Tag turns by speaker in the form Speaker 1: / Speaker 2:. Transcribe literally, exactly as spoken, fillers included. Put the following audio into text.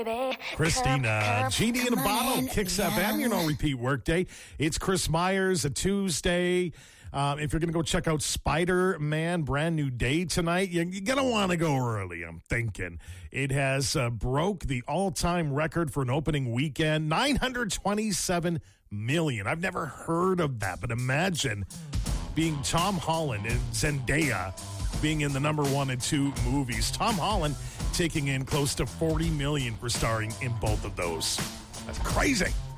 Speaker 1: Christina, Genie in a Bottle, Kicks F M, your no repeat workday. It's Chris Myers, a Tuesday. Um, if you're going to go check out Spider-Man, brand new day tonight, you, you're going to want to go early, I'm thinking. It has uh, broke the all-time record for an opening weekend, nine hundred twenty-seven million. I've never heard of that, but imagine being Tom Holland and Zendaya being in the number one and two movies. Tom Holland taking in close to forty million for starring in both of those. That's crazy.